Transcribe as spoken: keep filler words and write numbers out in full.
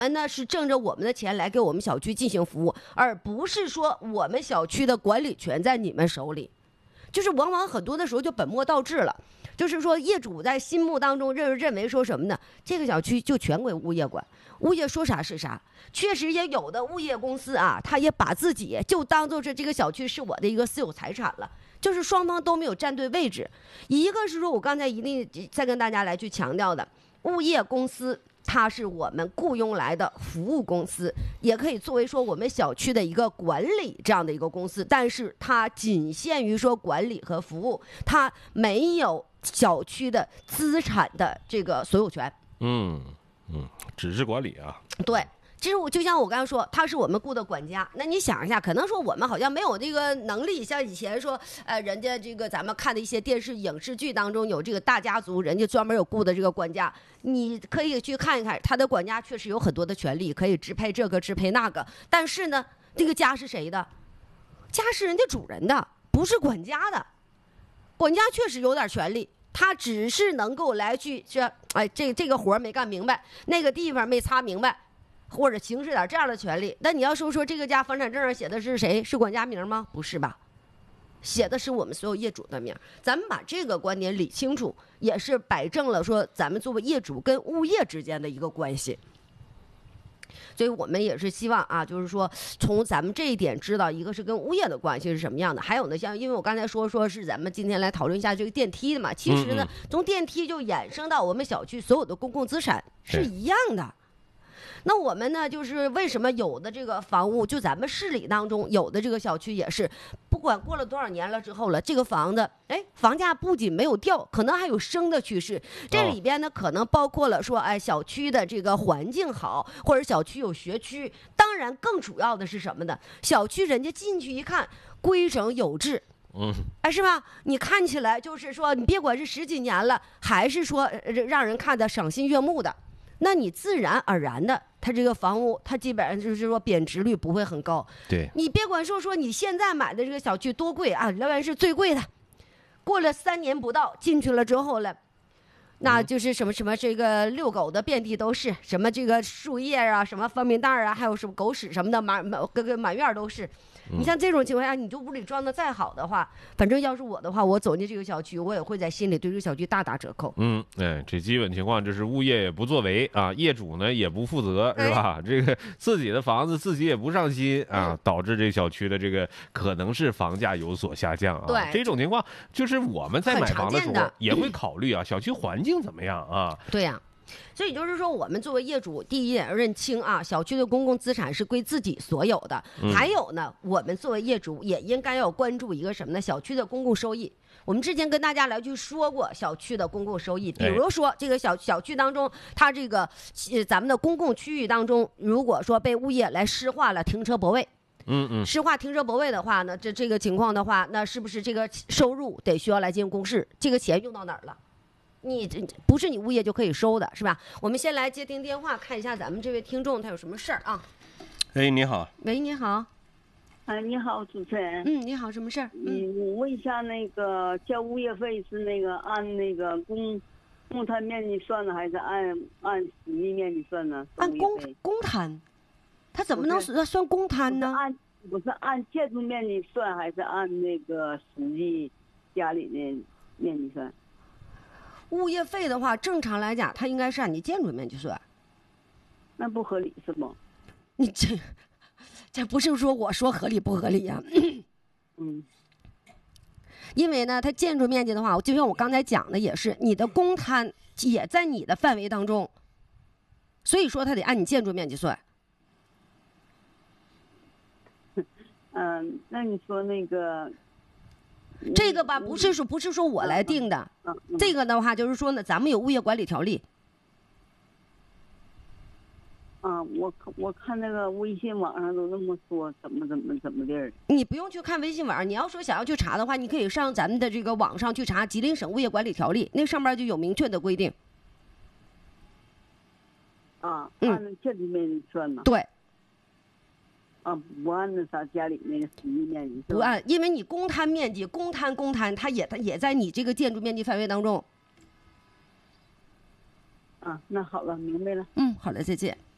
们呢是挣着我们的钱来给我们小区进行服务，而不是说我们小区的管理权在你们手里。就是往往很多的时候就本末倒置了，就是说业主在心目当中认认为说什么呢？这个小区就全归物业管，物业说啥是啥。确实也有的物业公司啊，他也把自己就当做是这个小区是我的一个私有财产了。就是双方都没有站对位置，一个是说我刚才一定再跟大家来去强调的，物业公司它是我们雇佣来的服务公司，也可以作为说我们小区的一个管理这样的一个公司，但是它仅限于说管理和服务，它没有小区的资产的这个所有权。 嗯嗯，只是管理啊。 对。其实我就像我刚才说，他是我们雇的管家。那你想一下，可能说我们好像没有这个能力，像以前说，呃，人家这个咱们看的一些电视影视剧当中有这个大家族，人家专门有雇的这个管家，你可以去看一看，他的管家确实有很多的权利，可以支配这个支配那个。但是呢，这个家是谁的？家是人家主人的，不是管家的。管家确实有点权利。他只是能够来去这，哎，这这个活没干明白，那个地方没擦明白，或者行使点这样的权利。那你要说说这个家房产证上写的是谁？是管家名吗？不是吧？写的是我们所有业主的名。咱们把这个观点理清楚，也是摆正了说咱们作为业主跟物业之间的一个关系。所以我们也是希望啊，就是说从咱们这一点知道，一个是跟物业的关系是什么样的，还有呢，像因为我刚才说说是咱们今天来讨论一下这个电梯的嘛，其实呢，从电梯就衍生到我们小区所有的公共资产是一样的。那我们呢，就是为什么有的这个房屋，就咱们市里当中有的这个小区也是，不管过了多少年了之后了，这个房子，哎，房价不仅没有掉，可能还有升的趋势。这里边呢，可能包括了说，哎，小区的这个环境好，或者小区有学区。当然，更主要的是什么呢？小区人家进去一看，规整有致。 嗯， 哎，是吧？你看起来就是说，你别管是十几年了，还是说让人看得赏心悦目的。那你自然而然的，它这个房屋，它基本上就是说贬值率不会很高。 对， 你别管说说你现在买的这个小区多贵啊，仍然是最贵的。过了三年不到进去了之后了，那就是什么什么这个遛狗的遍地都是，什么这个树叶啊，什么方便袋啊，还有什么狗屎什么的，满满个个满院都是。你像这种情况下，你就屋里装的再好的话，反正要是我的话，我走进这个小区，我也会在心里对这个小区大打折扣。 嗯，哎，这基本情况就是物业也不作为啊，业主呢也不负责，是吧？哎、这个自己的房子自己也不上心啊，嗯、导致这小区的这个可能是房价有所下降啊。 对， 这种情况就是我们在买房的时候也会考虑啊，小区环境怎么样啊？ 对呀、啊。所以就是说，我们作为业主，第一点要认清啊，小区的公共资产是归自己所有的。嗯、还有呢，我们作为业主也应该要关注一个什么呢？小区的公共收益。我们之前跟大家来去说过小区的公共收益，比如说这个小小区当中，它这个呃咱们的公共区域当中，如果说被物业来施划了停车泊位。 嗯嗯， 施划停车泊位的话呢，这这个情况的话，那是不是这个收入得需要来进行公示？这个钱用到哪儿了？你这不是你物业就可以收的，是吧？我们先来接听电话，看一下咱们这位听众他有什么事儿啊？ 哎，你好。 喂，你好。 哎，你好，主持人。 嗯，你好，什么事儿？ 嗯，我问一下，那个交物业费是那个按那个公公摊面积算呢，还是按按实际面积算呢？ 按公公摊，他怎么能算算公摊呢？ 按不是按建筑面积算，还是按那个实际家里的面积算？ 物业费的话，正常来讲，它应该是按你建筑面积算。 那不合理是吗？ 你这这不是说我说合理不合理呀、啊？ 嗯。 因为呢，它建筑面积的话，就像我刚才讲的，也是你的公摊也在你的范围当中，所以说它得按你建筑面积算。 嗯，那你说那个。 这个吧，不是说不是说我来定的， 嗯嗯、 这个的话就是说呢，咱们有物业管理条例。 啊，我我看那个微信网上都那么说，怎么怎么怎么地儿。 你不用去看微信网，你要说想要去查的话，你可以上咱们的这个网上去查《吉林省物业管理条例》，那上面就有明确的规定。 啊，按建筑面积算呢？ 对。 啊，不按那啥家里那个实际面积， 不按，因为你公摊面积，公摊公摊，它也它也在你这个建筑面积范围当中。 啊，那好了，明白了。 嗯，好了，再见。